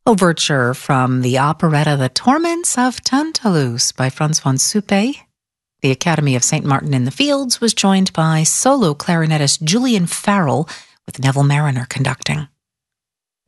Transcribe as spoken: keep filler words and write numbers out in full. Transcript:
Overture from the operetta The Torments of Tantalus by Franz von Suppé. The Academy of Saint Martin in the Fields was joined by solo clarinetist Julian Farrell, with Neville Marriner conducting.